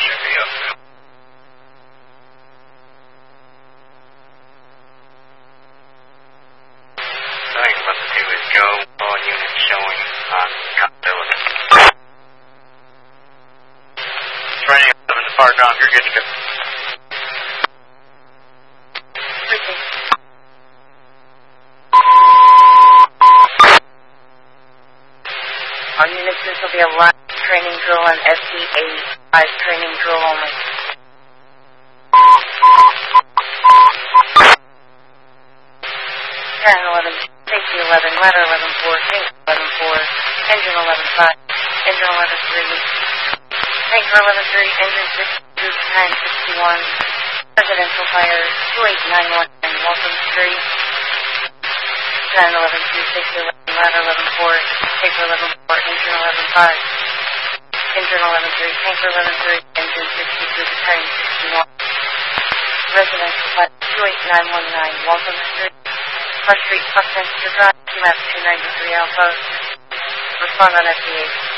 should be up there. Thanks, number 2 is go. All units showing on continuity. Training 11 to far ground, you're good to go. All units, this will be a live training drill on SDA, live training drill only. Turn 11, safety 11, ladder 11-4, tank 11-4, engine 11-5, engine 11-3, tanker 11-3, engine 6, time 61, residential fire 28919, welcome 3, turn 11-2, safety 11, ladder 11-4, tanker 11-4, engine 11-5, engine 11-3, tanker 11-3, engine 62, time 61, residential fire 28919, welcome 3, Park Street, Buckminster Drive, map 293 Alpha. Respond on FD8.